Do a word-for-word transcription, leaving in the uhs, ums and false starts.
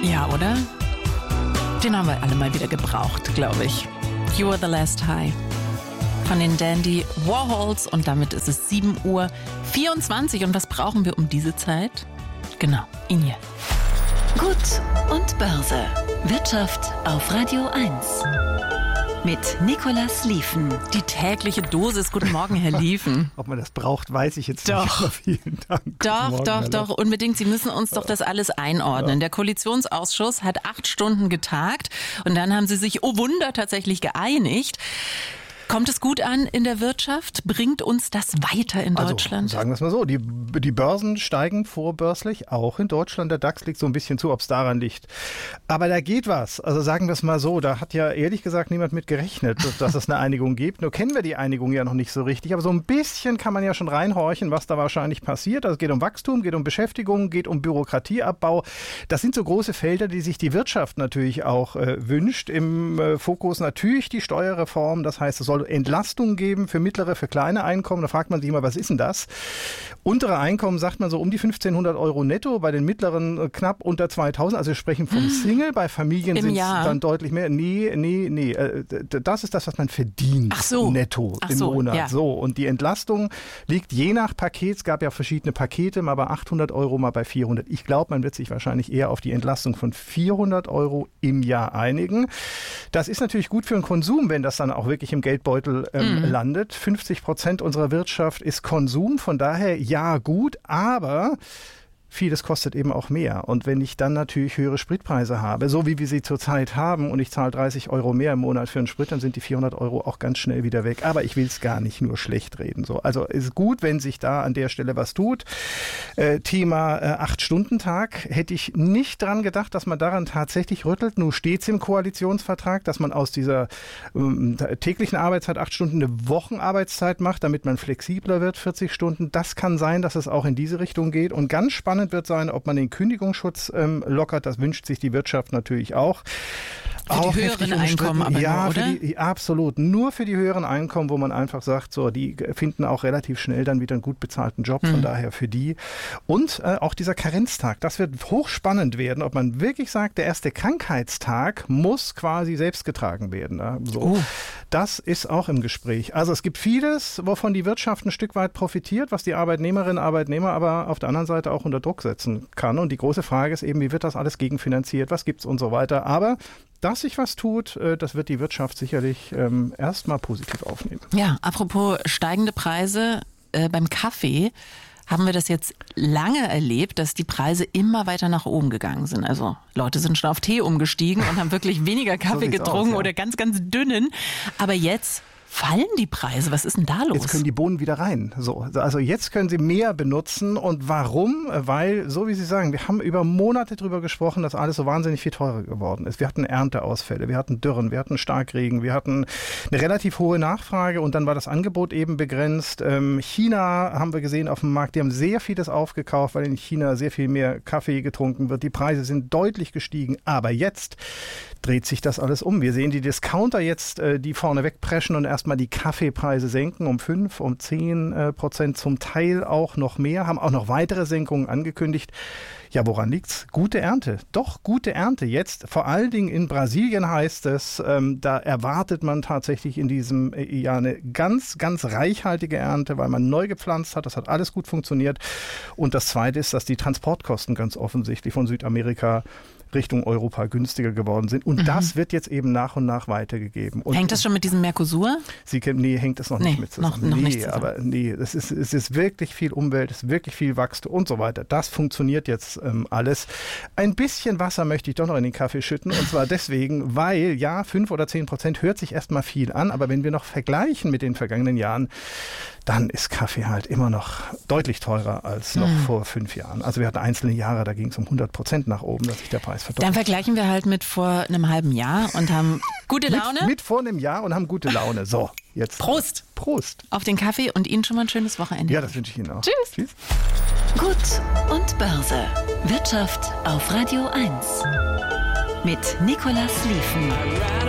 Ja, oder? Den haben wir alle mal wieder gebraucht, glaube ich. You Are the Last High von den Dandy Warhols und damit ist es sieben Uhr vierundzwanzig. Und was brauchen wir um diese Zeit? Genau, ihn hier. Gut und Börse. Wirtschaft auf Radio eins. Mit Nicolas Liefen. Die tägliche Dosis. Guten Morgen, Herr Liefen. Ob man das braucht, weiß ich jetzt doch. nicht. Vielen Dank. Guten doch, Morgen, doch, doch, unbedingt. Sie müssen uns doch das alles einordnen. Ja. Der Koalitionsausschuss hat acht Stunden getagt und dann haben sie sich, oh Wunder, tatsächlich geeinigt. Kommt es gut an in der Wirtschaft? Bringt uns das weiter in Deutschland? Also, sagen wir es mal so, die, die Börsen steigen vorbörslich, auch in Deutschland. Der DAX liegt so ein bisschen zu, ob es daran liegt. Aber da geht was. Also sagen wir es mal so, da hat ja ehrlich gesagt niemand mit gerechnet, dass es eine Einigung gibt. Nur kennen wir die Einigung ja noch nicht so richtig. Aber so ein bisschen kann man ja schon reinhorchen, was da wahrscheinlich passiert. Also es geht um Wachstum, geht um Beschäftigung, geht um Bürokratieabbau. Das sind so große Felder, die sich die Wirtschaft natürlich auch äh, wünscht. Im äh, Fokus natürlich die Steuerreform. Das heißt, es soll Entlastung geben für mittlere, für kleine Einkommen. Da fragt man sich immer, was ist denn das? Untere Einkommen sagt man so um die fünfzehnhundert Euro netto, bei den mittleren knapp unter zweitausend. Also wir sprechen vom Single, bei Familien sind es dann deutlich mehr. Nee, nee, nee. Das ist das, was man verdient Ach so. netto Ach im so, Monat. Ja. So, und die Entlastung liegt je nach Paket. Es gab ja verschiedene Pakete, mal bei achthundert Euro, mal bei vierhundert. Ich glaube, man wird sich wahrscheinlich eher auf die Entlastung von vierhundert Euro im Jahr einigen. Das ist natürlich gut für den Konsum, wenn das dann auch wirklich im Geldbeutel ähm, mhm. landet. fünfzig Prozent unserer Wirtschaft ist Konsum, von daher ja gut, aber vieles kostet eben auch mehr. Und wenn ich dann natürlich höhere Spritpreise habe, so wie wir sie zurzeit haben, und ich zahle dreißig Euro mehr im Monat für einen Sprit, dann sind die vierhundert Euro auch ganz schnell wieder weg. Aber ich will es gar nicht nur schlecht reden. So. Also ist gut, wenn sich da an der Stelle was tut. Äh, Thema äh, acht-Stunden-Tag. Hätte ich nicht dran gedacht, dass man daran tatsächlich rüttelt. Nun steht es im Koalitionsvertrag, dass man aus dieser ähm, täglichen Arbeitszeit acht Stunden eine Wochenarbeitszeit macht, damit man flexibler wird, vierzig Stunden. Das kann sein, dass es auch in diese Richtung geht. Und ganz spannend wird sein, ob man den Kündigungsschutz ähm, lockert. Das wünscht sich die Wirtschaft natürlich auch. Für die auch höheren Einkommen aber ja, nur, oder? Für die, absolut. Nur für die höheren Einkommen, wo man einfach sagt, so, die finden auch relativ schnell dann wieder einen gut bezahlten Job, von hm. daher für die. Und äh, auch dieser Karenztag, das wird hochspannend werden, ob man wirklich sagt, der erste Krankheitstag muss quasi selbst getragen werden. Ja? So. Oh. Das ist auch im Gespräch. Also es gibt vieles, wovon die Wirtschaft ein Stück weit profitiert, was die Arbeitnehmerinnen und Arbeitnehmer aber auf der anderen Seite auch unter Druck setzen kann. Und die große Frage ist eben, wie wird das alles gegenfinanziert, was gibt's und so weiter. Aber dass sich was tut, das wird die Wirtschaft sicherlich ähm, erstmal positiv aufnehmen. Ja, apropos steigende Preise äh, beim Kaffee. Haben wir das jetzt lange erlebt, dass die Preise immer weiter nach oben gegangen sind. Also Leute sind schon auf Tee umgestiegen und haben wirklich weniger Kaffee so getrunken aus, ja. oder ganz, ganz dünnen. Aber jetzt fallen die Preise. Was ist denn da los? Jetzt können die Bohnen wieder rein. So, also jetzt können sie mehr benutzen. Und warum? Weil, so wie Sie sagen, wir haben über Monate drüber gesprochen, dass alles so wahnsinnig viel teurer geworden ist. Wir hatten Ernteausfälle, wir hatten Dürren, wir hatten Starkregen, wir hatten eine relativ hohe Nachfrage und dann war das Angebot eben begrenzt. Ähm, China haben wir gesehen auf dem Markt, die haben sehr vieles aufgekauft, weil in China sehr viel mehr Kaffee getrunken wird. Die Preise sind deutlich gestiegen. Aber jetzt dreht sich das alles um. Wir sehen die Discounter jetzt, äh, die vorne wegpreschen und erst mal die Kaffeepreise senken um fünf, um zehn äh, Prozent, zum Teil auch noch mehr, haben auch noch weitere Senkungen angekündigt. Ja, woran liegt's? Gute Ernte. Doch, gute Ernte. Jetzt, vor allen Dingen in Brasilien heißt es, ähm, da erwartet man tatsächlich in diesem äh, Jahr eine ganz, ganz reichhaltige Ernte, weil man neu gepflanzt hat. Das hat alles gut funktioniert. Und das Zweite ist, dass die Transportkosten ganz offensichtlich von Südamerika Richtung Europa günstiger geworden sind. Und mhm. das wird jetzt eben nach und nach weitergegeben. Und hängt das schon mit diesem Mercosur? Sie, nee, hängt das noch nee, nicht mit zusammen. Noch, noch nee, nicht zusammen. aber nee, es ist, es ist wirklich viel Umwelt, es ist wirklich viel Wachstum und so weiter. Das funktioniert jetzt ähm, alles. Ein bisschen Wasser möchte ich doch noch in den Kaffee schütten. Und zwar deswegen, weil, ja, fünf oder zehn Prozent hört sich erstmal viel an, aber wenn wir noch vergleichen mit den vergangenen Jahren, dann ist Kaffee halt immer noch deutlich teurer als noch mhm. vor fünf Jahren. Also wir hatten einzelne Jahre, da ging es um hundert Prozent nach oben, dass sich der Preis verdoppelt. Dann vergleichen wir halt mit vor einem halben Jahr und haben gute Laune. Mit, mit vor einem Jahr und haben gute Laune. So, jetzt. Prost. Prost. Auf den Kaffee und Ihnen schon mal ein schönes Wochenende. Ja, das wünsche ich Ihnen auch. Tschüss. Tschüss. Gut und Börse. Wirtschaft auf Radio eins. Mit Nicolas Liefen.